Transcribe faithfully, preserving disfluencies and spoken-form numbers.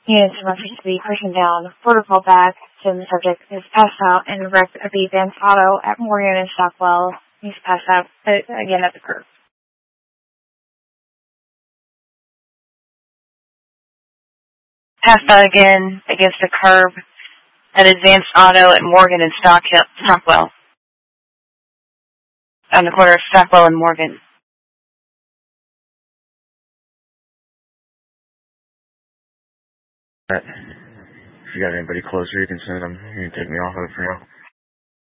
Units message to the person down. Protocol back to the subject is passed out and wrecked at the Advanced Auto at Morgan and Stockwell. He's passed out uh, again at the curb. Passed out again against the curb at Advanced Auto at Morgan and Stock Stockwell. On the corner of Stockwell and Morgan. If you got anybody closer, you can send them. You can take me off of it for now.